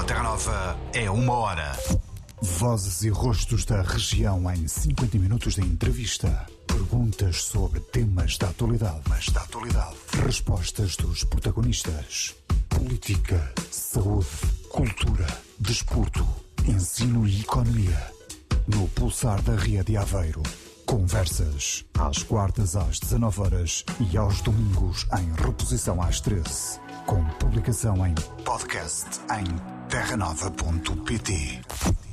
Terra Nova é 1 hora. Vozes e rostos da região em 50 minutos de entrevista. Perguntas sobre temas da atualidade. Respostas dos protagonistas. Política, saúde, cultura, desporto, ensino e economia. No Pulsar da Ria de Aveiro. Conversas às quartas às 19 horas e aos domingos em reposição às 13. Com publicação em podcast em terranova.pt.